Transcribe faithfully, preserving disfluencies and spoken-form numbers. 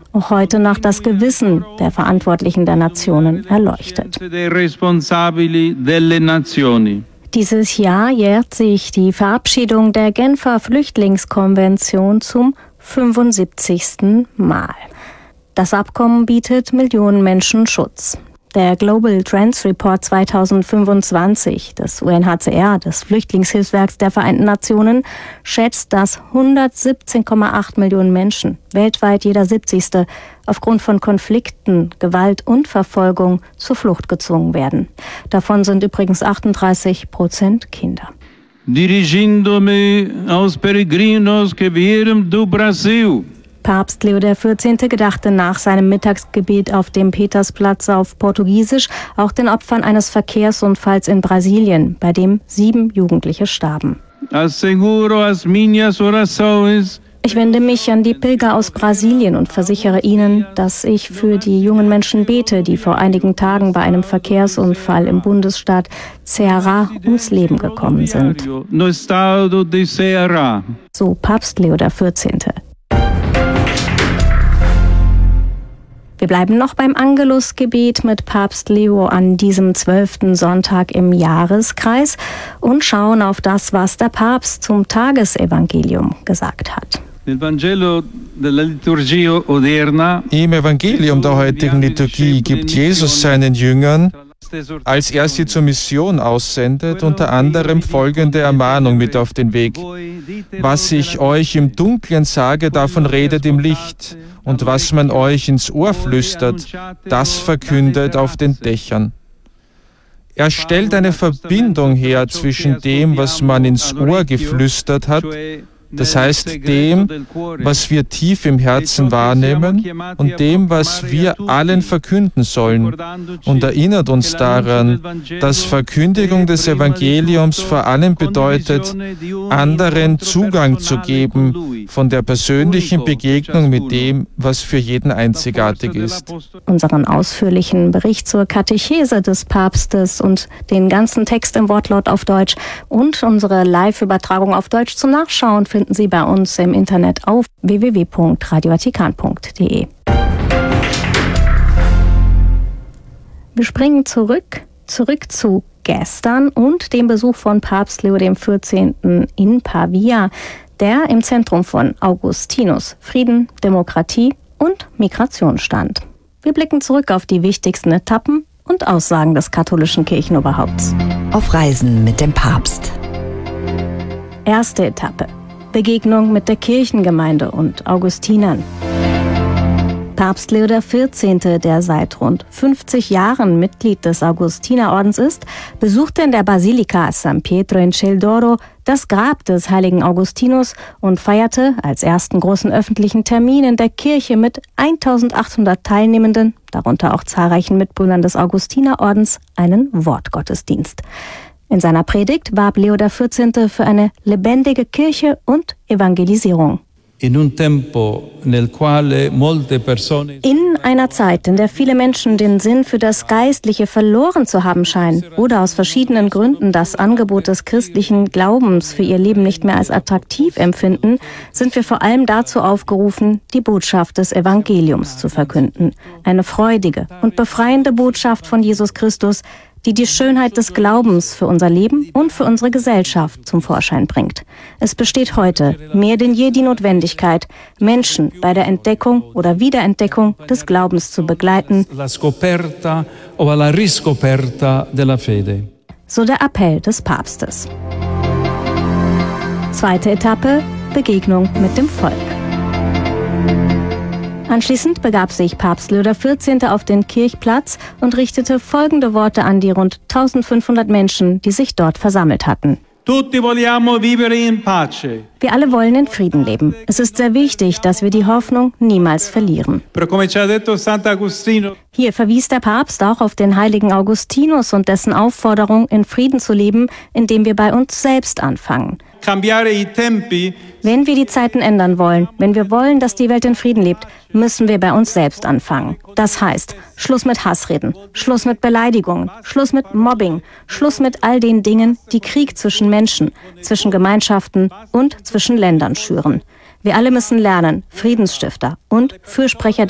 auch heute noch das Gewissen der Verantwortlichen der Nationen erleuchtet. Dieses Jahr jährt sich die Verabschiedung der Genfer Flüchtlingskonvention zum fünfundsiebzigsten Mal. Das Abkommen bietet Millionen Menschen Schutz. Der Global Trends Report zweitausendfünfundzwanzig des U N H C R, des Flüchtlingshilfswerks der Vereinten Nationen, schätzt, dass hundertsiebzehn Komma acht Millionen Menschen, weltweit jeder siebzigste, aufgrund von Konflikten, Gewalt und Verfolgung zur Flucht gezwungen werden. Davon sind übrigens achtunddreißig Prozent Kinder. Dirigindo-me aos peregrinos que vieram do Brasil. Papst Leo der vierzehnte gedachte nach seinem Mittagsgebet auf dem Petersplatz auf Portugiesisch auch den Opfern eines Verkehrsunfalls in Brasilien, bei dem sieben Jugendliche starben. Asseguro as minhas orações. Ich wende mich an die Pilger aus Brasilien und versichere ihnen, dass ich für die jungen Menschen bete, die vor einigen Tagen bei einem Verkehrsunfall im Bundesstaat Ceará ums Leben gekommen sind. So Papst Leo der vierzehnte. Wir bleiben noch beim Angelusgebet mit Papst Leo an diesem zwölften Sonntag im Jahreskreis und schauen auf das, was der Papst zum Tagesevangelium gesagt hat. Im Evangelium der heutigen Liturgie gibt Jesus seinen Jüngern, als er sie zur Mission aussendet, unter anderem folgende Ermahnung mit auf den Weg. Was ich euch im Dunkeln sage, davon redet im Licht. Und was man euch ins Ohr flüstert, das verkündet auf den Dächern. Er stellt eine Verbindung her zwischen dem, was man ins Ohr geflüstert hat, das heißt dem, was wir tief im Herzen wahrnehmen und dem, was wir allen verkünden sollen, und erinnert uns daran, dass Verkündigung des Evangeliums vor allem bedeutet, anderen Zugang zu geben von der persönlichen Begegnung mit dem, was für jeden einzigartig ist. Unseren ausführlichen Bericht zur Katechese des Papstes und den ganzen Text im Wortlaut auf Deutsch und unsere Live-Übertragung auf Deutsch zum Nachschauen finden Sie bei uns im Internet auf w w w punkt radio vatikan punkt d e. Wir springen zurück, zurück zu gestern und dem Besuch von Papst Leo der vierzehnte in Pavia, der im Zentrum von Augustinus Frieden, Demokratie und Migration stand. Wir blicken zurück auf die wichtigsten Etappen und Aussagen des katholischen Kirchenoberhaupts. Auf Reisen mit dem Papst. Erste Etappe: Begegnung mit der Kirchengemeinde und Augustinern. Papst Leo der vierzehnte, der seit rund fünfzig Jahren Mitglied des Augustinerordens ist, besuchte in der Basilika San Pietro in Celdoro das Grab des heiligen Augustinus und feierte als ersten großen öffentlichen Termin in der Kirche mit eintausendachthundert Teilnehmenden, darunter auch zahlreichen Mitbrüdern des Augustinerordens, einen Wortgottesdienst. In seiner Predigt warb Leo der vierzehnte für eine lebendige Kirche und Evangelisierung. In einer Zeit, in der viele Menschen den Sinn für das Geistliche verloren zu haben scheinen oder aus verschiedenen Gründen das Angebot des christlichen Glaubens für ihr Leben nicht mehr als attraktiv empfinden, sind wir vor allem dazu aufgerufen, die Botschaft des Evangeliums zu verkünden. Eine freudige und befreiende Botschaft von Jesus Christus, die die Schönheit des Glaubens für unser Leben und für unsere Gesellschaft zum Vorschein bringt. Es besteht heute mehr denn je die Notwendigkeit, Menschen bei der Entdeckung oder Wiederentdeckung des Glaubens zu begleiten. So der Appell des Papstes. Zweite Etappe: Begegnung mit dem Volk. Anschließend begab sich Papst Leo der vierzehnte auf den Kirchplatz und richtete folgende Worte an die rund eintausendfünfhundert Menschen, die sich dort versammelt hatten. Tutti vogliamo vivere in pace. Wir alle wollen in Frieden leben. Es ist sehr wichtig, dass wir die Hoffnung niemals verlieren. Hier verwies der Papst auch auf den heiligen Augustinus und dessen Aufforderung, in Frieden zu leben, indem wir bei uns selbst anfangen. Wenn wir die Zeiten ändern wollen, wenn wir wollen, dass die Welt in Frieden lebt, müssen wir bei uns selbst anfangen. Das heißt, Schluss mit Hassreden, Schluss mit Beleidigungen, Schluss mit Mobbing, Schluss mit all den Dingen, die Krieg zwischen Menschen, zwischen Gemeinschaften und zwischen Ländern schüren. Wir alle müssen lernen, Friedensstifter und Fürsprecher